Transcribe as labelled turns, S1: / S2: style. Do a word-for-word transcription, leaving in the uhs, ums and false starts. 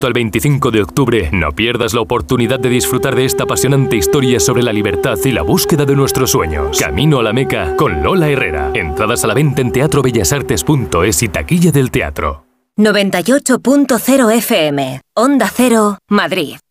S1: Al veinticinco de octubre, no pierdas la oportunidad de disfrutar de esta apasionante historia sobre la libertad y la búsqueda de nuestros sueños. Camino a la Meca con Lola Herrera. Entradas a la venta en teatro bellas artes punto es y taquilla del teatro.
S2: noventa y ocho punto cero F M, Onda Cero, Madrid.